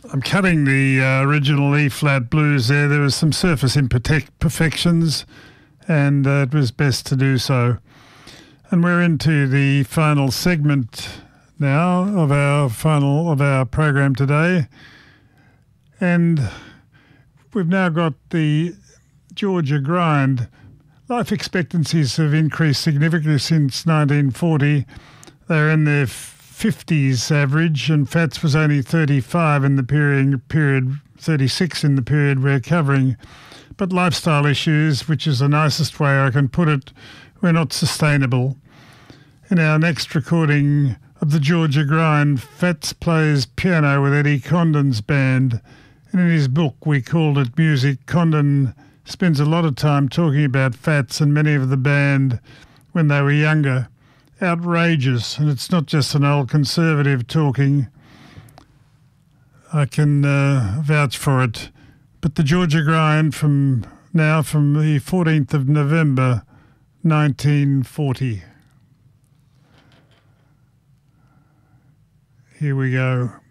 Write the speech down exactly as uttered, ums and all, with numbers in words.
I'm cutting the uh, original E-flat blues there. There was some surface imperfections, and uh, it was best to do so. And we're into the final segment now of our final of our program today, and we've now got the Georgia grind. Life expectancies have increased significantly since nineteen forty. They're in their fifties average, and Fats was only thirty-five in the period, period thirty-six in the period we're covering. But lifestyle issues, which is the nicest way I can put it, were not sustainable. In our next recording of the Georgia grind, Fats plays piano with Eddie Condon's band, and in his book We Called It Music, Condon spends a lot of time talking about Fats and many of the band when they were younger. Outrageous, and it's not just an old conservative talking. I can uh, vouch for it. But the Georgia grind from now from the fourteenth of November nineteen forty. Here we go.